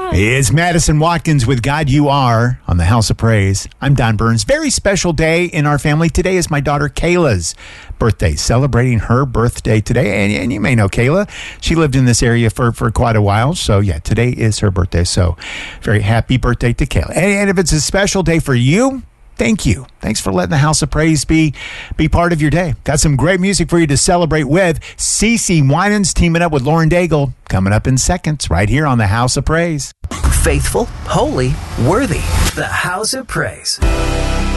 It's Madison Watkins with God You Are on the House of Praise. I'm Don Burns. Very special day in our family. Today is my daughter Kayla's birthday, celebrating her birthday today. And you may know Kayla. She lived in this area for quite a while. So, yeah, today is her birthday. So, very happy birthday to Kayla. And if it's a special day for you, thank you. Thanks for letting the House of Praise be part of your day. Got some great music for you to celebrate with. CeCe Winans teaming up with Lauren Daigle coming up in seconds right here on the House of Praise. Faithful, holy, worthy. The House of Praise.